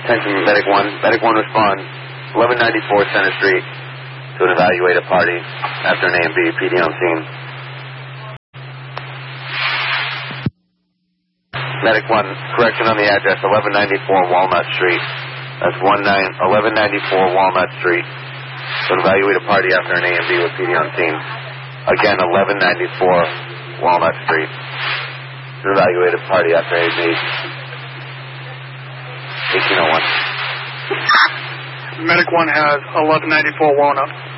Attention, Medic 1. Medic 1 respond. 1194 Center Street to an evaluated party after an A&B. PD on scene. Medic 1, correction on the address, 1194 Walnut Street. That's 1194 Walnut Street. To an evaluated party after an A&B with PD on scene. Again, 1194 Walnut Street. To an evaluated party after A&B. 1801. Medic 1 has 1194 Walnut.